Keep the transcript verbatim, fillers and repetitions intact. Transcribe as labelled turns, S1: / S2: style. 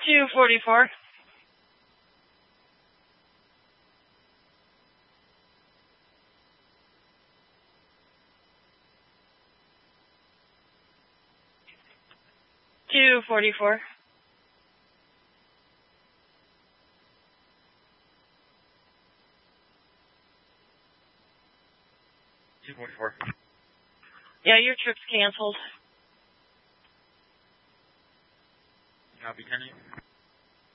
S1: two forty-four. two forty-four.
S2: two forty-four.
S1: Yeah, your trip's canceled.
S2: Copy, ten eight.